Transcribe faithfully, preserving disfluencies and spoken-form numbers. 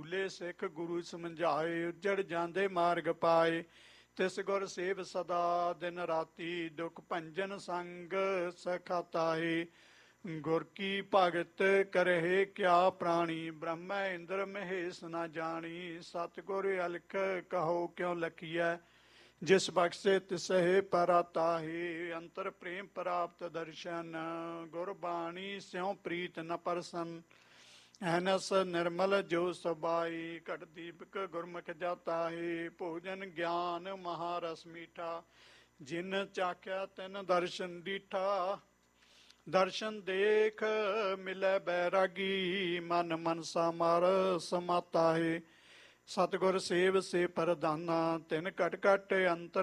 ਭੂਲੇ ਸਿੱਖ ਗੁਰੂ ਸਮਝਾਏ, ਉੱਜੜ ਜਾਂਦੇ ਮਾਰਗ ਪਾਏ। ਤਿਸ ਗੁਰ ਸੇਵ ਸਦਾ ਦਿਨ ਰਾਤੀ, ਦੁਖ ਭੰਜਨ ਸੰਗ ਸਖਾਤਾਏ। ਗੁਰ ਕੀ ਭਗਤ ਕਰਹਿ ਕਿਆ ਪ੍ਰਾਣੀ, ਬ੍ਰਹਮਾ ਇੰਦਰ ਮਹੇਸ਼ ਨਾ ਜਾਣੀ। ਸਤਿਗੁਰ ਅਲਖ ਕਹੋ ਕਿਉ ਲਖੀਐ, ਜਿਸ ਬਖਸ਼ੇ ਤਿਸਹਿ ਪਰਾਤਾਹੇ। ਅੰਤਰ ਪ੍ਰੇਮ ਪ੍ਰਾਪਤ ਦਰਸ਼ਨ, ਗੁਰਬਾਣੀ ਸਿਉ ਪ੍ਰੀਤ ਨ ਪਰਸਨ। ਐਨਸ ਨਿਰਮਲ ਜੋ ਸਬਾਈ, ਘਟ ਦੀਪਕ ਗੁਰਮੁਖ ਜਾਤਾਹੇ। ਭੋਜਨ ਗਿਆਨ ਮਹਾਰਸ ਮੀਠਾ, ਜਿਨ ਚਾਖਿਆ ਤਿਨ ਦਰਸ਼ਨ ਡੀਠਾ। ਦਰਸ਼ਨ ਦੇਖ ਮਿਲੈ ਬੈਰਾਗੀ, ਮਨ ਮਨਸਾ ਮਰ ਸਮਾਤਾ ਹੈ। ਸਤਿਗੁਰ ਸੇਵ ਸੇ ਪ੍ਰਧਾਨਾ, ਤਿਨ ਘਟ ਘਟ ਅੰਤਰ